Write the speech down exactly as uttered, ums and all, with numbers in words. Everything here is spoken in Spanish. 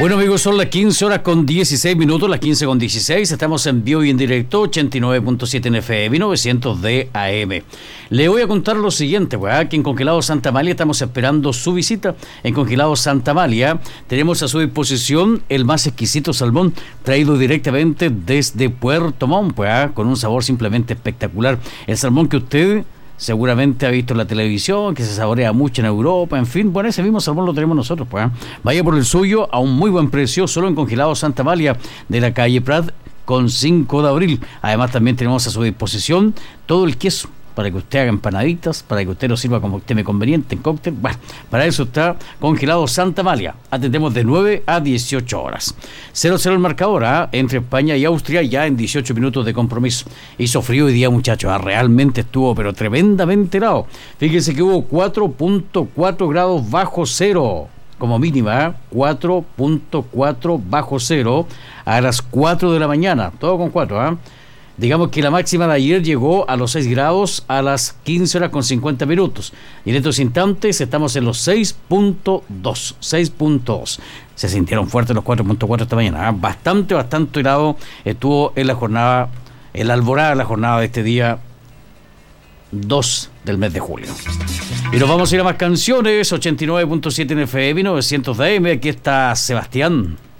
Bueno, amigos, son las quince horas con dieciséis minutos, las quince con dieciséis. Estamos en vivo y en directo, ochenta y nueve punto siete en F M, novecientos de A M. Le voy a contar lo siguiente, pues, aquí en Congelado Santa Amalia estamos esperando su visita. En Congelado Santa Amalia tenemos a su disposición el más exquisito salmón traído directamente desde Puerto Montt, pues, con un sabor simplemente espectacular. El salmón que usted seguramente ha visto en la televisión, que se saborea mucho en Europa, en fin, bueno, ese mismo salmón lo tenemos nosotros, pues, ¿eh? Vaya por el suyo a un muy buen precio, solo en Congelado Santa Amalia, de la calle Prat con cinco de abril. Además también tenemos a su disposición todo el queso, para que usted haga empanaditas, para que usted lo sirva como esté conveniente en cóctel. Bueno, para eso está Congelado Santa Amalia. Atendemos de nueve a dieciocho horas. cero cero el marcador, ¿eh? Entre España y Austria, ya en dieciocho minutos de compromiso. Hizo frío hoy día, muchachos, ¿eh? Realmente estuvo, pero tremendamente helado. Fíjense que hubo cuatro punto cuatro grados bajo cero, como mínima, ¿eh? cuatro punto cuatro bajo cero a las cuatro de la mañana, todo con cuatro, ¿eh? Digamos que la máxima de ayer llegó a los seis grados a las quince horas con cincuenta minutos. Y en estos instantes estamos en los seis punto dos. seis punto dos. Se sintieron fuertes los cuatro punto cuatro esta mañana, ¿eh? Bastante, bastante helado estuvo en la jornada, en la alborada de la jornada de este día dos del mes de julio. Y nos vamos a ir a más canciones. ochenta y nueve punto siete en F M, novecientos de A M. Aquí está Sebastián.